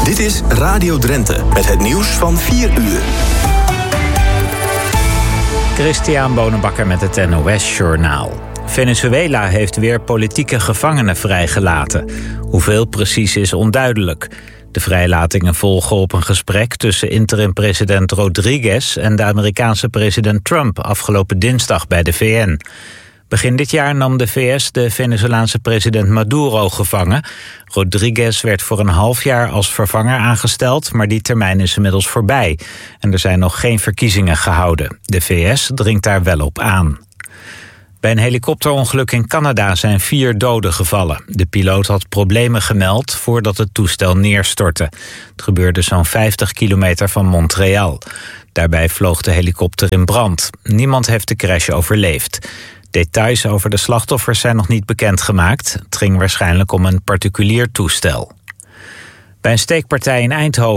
Dit is Radio Drenthe met het nieuws van 4 uur. Christian Bonenbakker met het NOS Journaal. Venezuela heeft weer politieke gevangenen vrijgelaten. Hoeveel precies is onduidelijk. De vrijlatingen volgen op een gesprek tussen interim-president Rodriguez en de Amerikaanse president Trump afgelopen dinsdag bij de VN. Begin dit jaar nam de VS de Venezolaanse president Maduro gevangen. Rodriguez werd voor een half jaar als vervanger aangesteld, maar die termijn is inmiddels voorbij. En er zijn nog geen verkiezingen gehouden. De VS dringt daar wel op aan. Bij een helikopterongeluk in Canada zijn 4 doden gevallen. De piloot had problemen gemeld voordat het toestel neerstortte. Het gebeurde zo'n 50 kilometer van Montreal. Daarbij vloog de helikopter in brand. Niemand heeft de crash overleefd. Details over de slachtoffers zijn nog niet bekendgemaakt. Het ging waarschijnlijk om een particulier toestel. Bij een steekpartij in Eindhoven